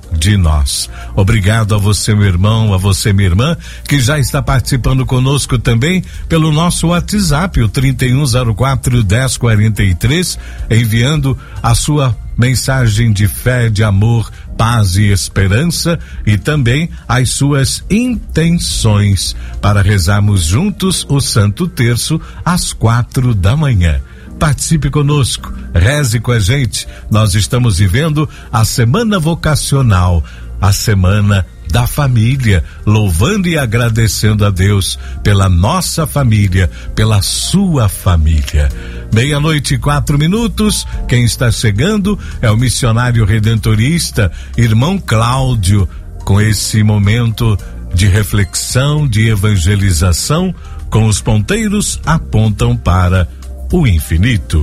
de nós. Obrigado a você, meu irmão, a você, minha irmã, que já está participando conosco também pelo nosso WhatsApp, o 3104-1043, enviando a sua mensagem de fé, de amor, paz e esperança, e também as suas intenções para rezarmos juntos o Santo Terço às 4 da manhã. Participe conosco, reze com a gente. Nós estamos vivendo a Semana Vocacional, a Semana da Família, louvando e agradecendo a Deus pela nossa família, pela sua família. 12:04. Quem está chegando é o missionário redentorista, irmão Cláudio, com esse momento de reflexão, de evangelização, com os ponteiros apontam para o infinito.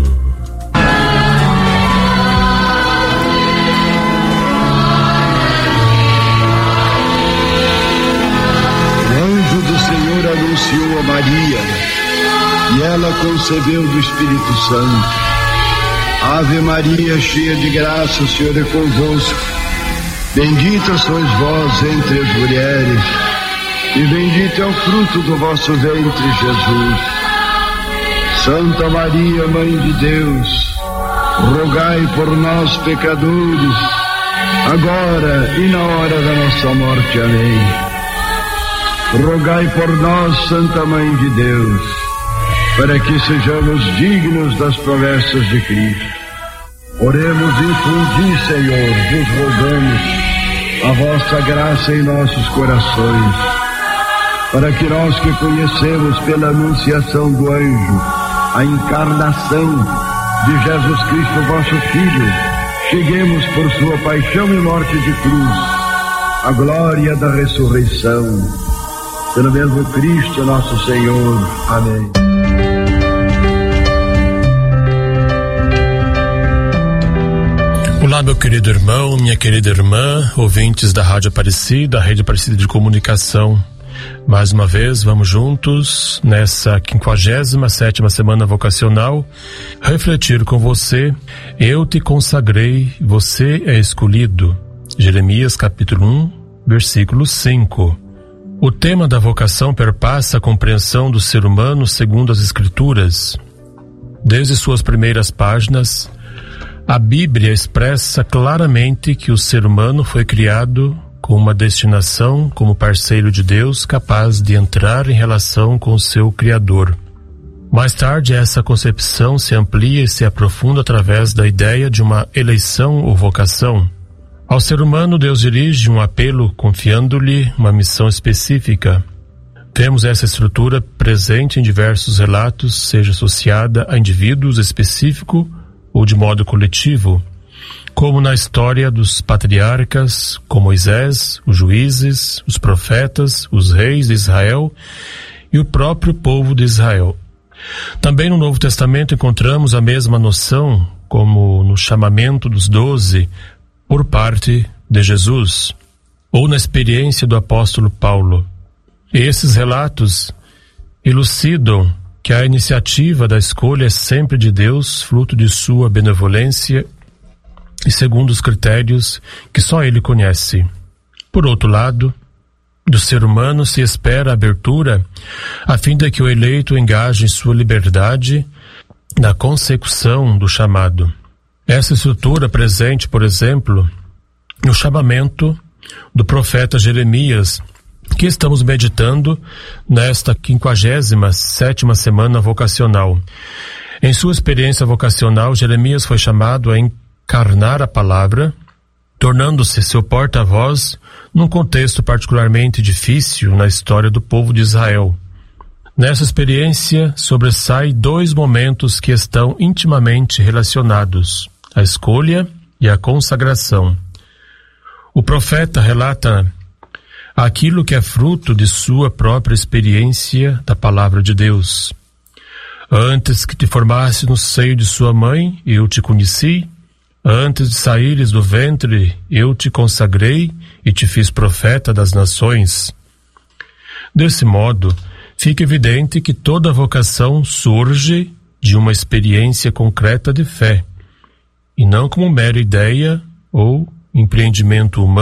O anjo do Senhor anunciou a Maria, e ela concebeu do Espírito Santo. Ave Maria, cheia de graça, o Senhor é convosco. Bendita sois vós entre as mulheres, e bendito é o fruto do vosso ventre, Jesus. Santa Maria, Mãe de Deus, rogai por nós, pecadores, agora e na hora da nossa morte. Amém. Rogai por nós, Santa Mãe de Deus, para que sejamos dignos das promessas de Cristo. Oremos, infundi, Senhor, vos rogamos a vossa graça em nossos corações, para que nós que conhecemos pela anunciação do anjo a encarnação de Jesus Cristo, vosso Filho, cheguemos por sua paixão e morte de cruz à glória da ressurreição. Pelo mesmo Cristo nosso Senhor. Amém. Olá, meu querido irmão, minha querida irmã, ouvintes da Rádio Aparecida, a Rede Aparecida de Comunicação. Mais uma vez, vamos juntos, nessa 57ª Semana Vocacional, refletir com você. Eu te consagrei, você é escolhido. Jeremias capítulo 1, versículo 5. O tema da vocação perpassa a compreensão do ser humano segundo as Escrituras. Desde suas primeiras páginas, a Bíblia expressa claramente que o ser humano foi criado com uma destinação como parceiro de Deus, capaz de entrar em relação com o seu Criador. Mais tarde, essa concepção se amplia e se aprofunda através da ideia de uma eleição ou vocação. Ao ser humano, Deus dirige um apelo, confiando-lhe uma missão específica. Vemos essa estrutura presente em diversos relatos, seja associada a indivíduos específicos ou de modo coletivo, como na história dos patriarcas, como Moisés, os juízes, os profetas, os reis de Israel e o próprio povo de Israel. Também no Novo Testamento encontramos a mesma noção, como no chamamento dos 12 por parte de Jesus, ou na experiência do apóstolo Paulo. E esses relatos elucidam que a iniciativa da escolha é sempre de Deus, fruto de sua benevolência e segundo os critérios que só Ele conhece. Por outro lado, do ser humano se espera a abertura a fim de que o eleito engaje em sua liberdade na consecução do chamado. Essa estrutura presente, por exemplo, no chamamento do Jeremias, que estamos meditando nesta 57ª Semana Vocacional. Em sua experiência vocacional, Jeremias foi chamado a encarnar a palavra, tornando-se seu porta-voz num contexto particularmente difícil na história do povo de Israel. Nessa experiência, sobressai 2 momentos que estão intimamente relacionados: a escolha e a consagração. O profeta relata aquilo que é fruto de sua própria experiência da palavra de Deus. Antes que te formasse no seio de sua mãe, eu te conheci. Antes de saíres do ventre, eu te consagrei e te fiz profeta das nações. Desse modo, fica evidente que toda vocação surge de uma experiência concreta de fé, e não como mera ideia ou empreendimento humano.